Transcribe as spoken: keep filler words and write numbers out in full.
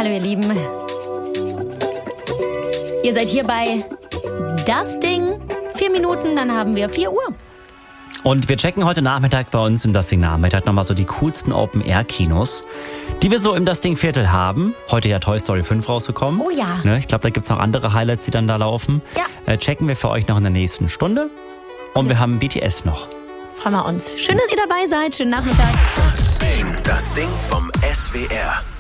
Hallo ihr Lieben. Ihr seid hier bei Das Ding. Vier Minuten, dann haben wir vier Uhr. Und wir checken heute Nachmittag bei uns im Das Ding Nachmittag nochmal so die coolsten Open-Air-Kinos, die wir so im Das Ding Viertel haben. Heute ja Toy Story fünf rausgekommen. Oh ja. Ne, ich glaube, da gibt es noch andere Highlights, die dann da laufen. Ja. Äh, checken wir für euch noch in der nächsten Stunde. Und wir haben B T S noch. Freuen wir uns. Schön, dass ihr dabei seid. Schönen Nachmittag. Das Ding. Das Ding vom S W R.